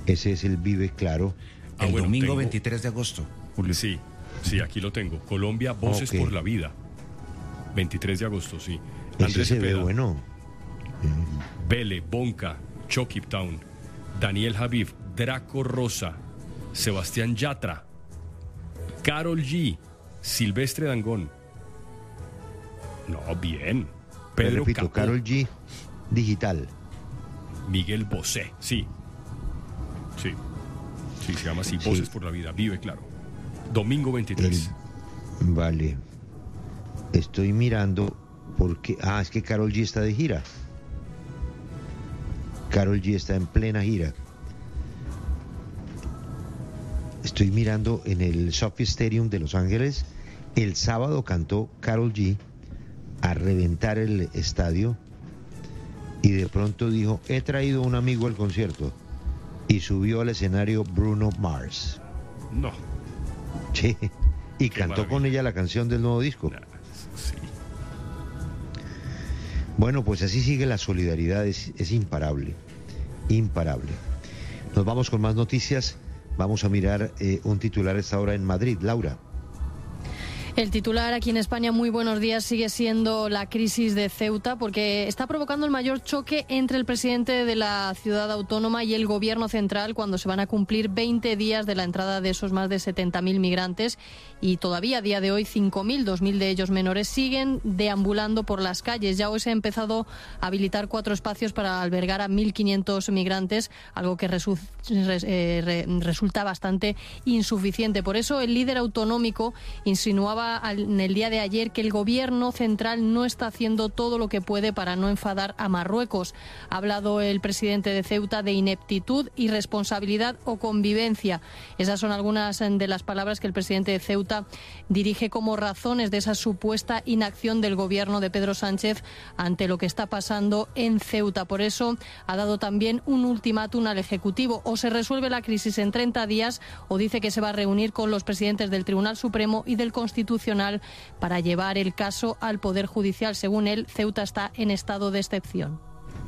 Ese es el Vive Claro. El domingo tengo- 23 de agosto, Julio. Sí, aquí lo tengo. Colombia, Voces Ok. por la Vida. 23 de agosto, sí. Ese Andrés se ve Cepeda, bueno. Bele, Bonca, Chucky Town, Daniel Javif, Draco Rosa, Sebastián Yatra, Karol G, Silvestre Dangond. No, bien. Le Pedro repito, Capó, Karol G, digital. Miguel Bosé, sí. Sí, se llama así, Sí. Voces por la Vida, Vive Claro. Domingo 23. Vale. Estoy mirando porque... es que Karol G está de gira. Karol G está en plena gira. Estoy mirando en el Sophie Stadium de Los Ángeles. El sábado cantó Karol G a reventar el estadio y de pronto dijo, he traído un amigo al concierto, y subió al escenario Bruno Mars. No, Sí. Y Qué cantó con maravilla. ella la canción del nuevo disco. sí. Bueno, pues así sigue la solidaridad, es imparable, imparable. Nos vamos con más noticias, vamos a mirar un titular a esta hora en Madrid. Laura. El titular aquí en España, muy buenos días, sigue siendo la crisis de Ceuta, porque está provocando el mayor choque entre el presidente de la ciudad autónoma y el gobierno central cuando se van a cumplir 20 días de la entrada de esos más de 70.000 migrantes, y todavía a día de hoy 5.000, 2.000 de ellos menores, siguen deambulando por las calles. Ya hoy se ha empezado a habilitar 4 espacios para albergar a 1.500 migrantes, algo que resulta bastante insuficiente. Por eso el líder autonómico insinuaba en el día de ayer que el gobierno central no está haciendo todo lo que puede para no enfadar a Marruecos. Ha hablado el presidente de Ceuta de ineptitud, irresponsabilidad o convivencia. Esas son algunas de las palabras que el presidente de Ceuta dirige como razones de esa supuesta inacción del gobierno de Pedro Sánchez ante lo que está pasando en Ceuta. Por eso ha dado también un ultimátum al Ejecutivo: o se resuelve la crisis en 30 días o dice que se va a reunir con los presidentes del Tribunal Supremo y del Constitucional para llevar el caso al Poder Judicial. Según él, Ceuta está en estado de excepción.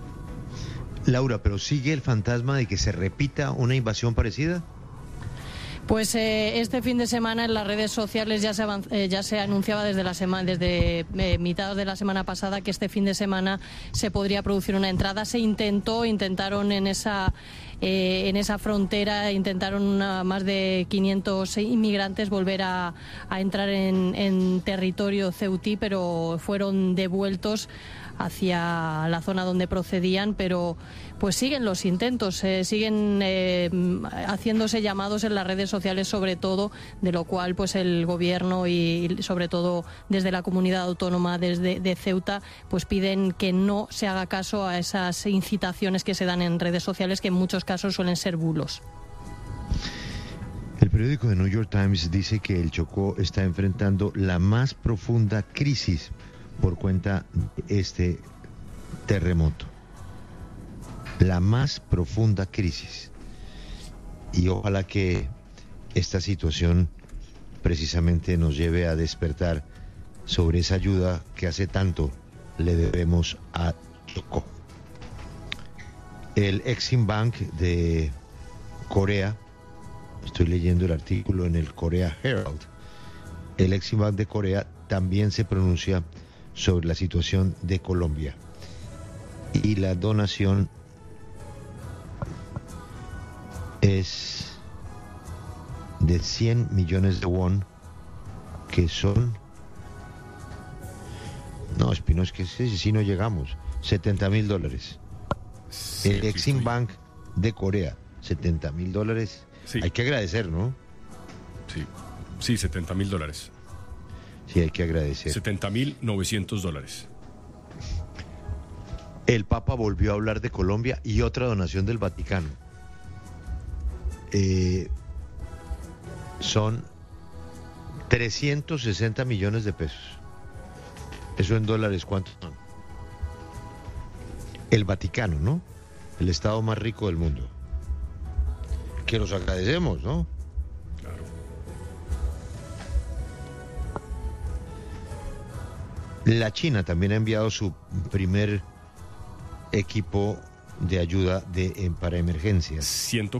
Laura, ¿pero sigue el fantasma de que se repita una invasión parecida? Pues este fin de semana en las redes sociales ya se anunciaba desde mitad de la semana pasada que este fin de semana se podría producir una entrada. Intentaron en esa frontera, más de 500 inmigrantes volver a entrar en territorio ceutí, pero fueron devueltos hacia la zona donde procedían. Pero pues siguen los intentos, siguen haciéndose llamados en las redes sociales sobre todo, de lo cual pues el gobierno y sobre todo desde la comunidad autónoma de Ceuta pues piden que no se haga caso a esas incitaciones que se dan en redes sociales, que en muchos casos suelen ser bulos. El periódico The New York Times dice que el Chocó está enfrentando la más profunda crisis por cuenta de este terremoto. La más profunda crisis. Y ojalá que esta situación precisamente nos lleve a despertar sobre esa ayuda que hace tanto le debemos a Chocó. El Exim Bank de Corea, estoy leyendo el artículo en el Korea Herald, el Exim Bank de Corea también se pronuncia sobre la situación de Colombia y la donación es de 100 millones de won, que son... No, Espino, es que si no llegamos, $70,000. Sí, El aquí Exim estoy. Bank de Corea, $70,000. Sí. Hay que agradecer, ¿no? Sí, $70,000. Sí, hay que agradecer. $70,900. El Papa volvió a hablar de Colombia y otra donación del Vaticano. Son 360 millones de pesos. Eso en dólares, ¿cuántos son? El Vaticano, ¿no? El estado más rico del mundo. Que los agradecemos, ¿no? Claro. La China también ha enviado su primer equipo de ayuda para emergencias.